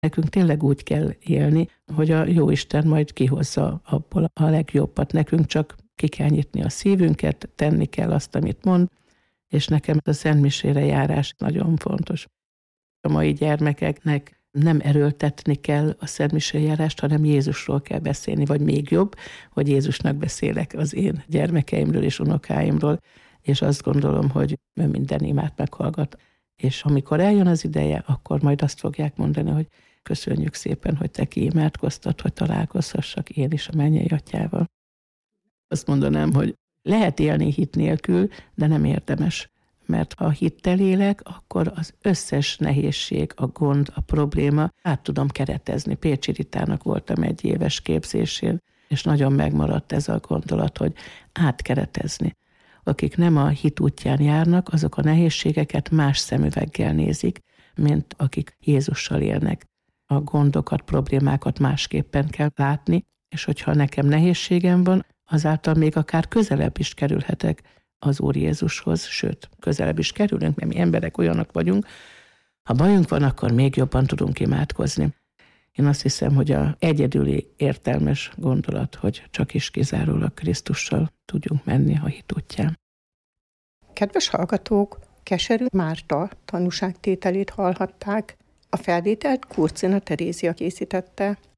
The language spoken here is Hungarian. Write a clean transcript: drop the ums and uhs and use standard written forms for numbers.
Nekünk tényleg úgy kell élni, hogy a Jóisten majd kihozza abból a legjobbat. Nekünk csak ki kell nyitni a szívünket, tenni kell azt, amit mond, és nekem a szentmisére járás nagyon fontos. A mai gyermekeknek nem erőltetni kell a szentmisére járást, hanem Jézusról kell beszélni, vagy még jobb, hogy Jézusnak beszélek az én gyermekeimről és unokáimról, és azt gondolom, hogy minden imát meghallgat. És amikor eljön az ideje, akkor majd azt fogják mondani, hogy köszönjük szépen, hogy te kiimádkoztat, hogy találkozhassak én is a mennyei atyával. Azt mondanám, hogy lehet élni hit nélkül, de nem érdemes. Mert ha hittel élek, akkor az összes nehézség, a gond, a probléma át tudom keretezni. Pécsi Ritának voltam egy éves képzésén, és nagyon megmaradt ez a gondolat, hogy átkeretezni. Akik nem a hit útján járnak, azok a nehézségeket más szemüveggel nézik, mint akik Jézussal élnek. A gondokat, problémákat másképpen kell látni, és hogyha nekem nehézségem van, azáltal még akár közelebb is kerülhetek az Úr Jézushoz, sőt, közelebb is kerülünk, mert mi emberek olyanok vagyunk. Ha bajunk van, akkor még jobban tudunk imádkozni. Én azt hiszem, hogy az egyedüli értelmes gondolat, hogy csak is kizárólag Krisztussal tudjunk menni a hit útján. Kedves hallgatók, Keserű Márta tanúságtételét hallhatták. A felvételt Kurcina Terézia készítette.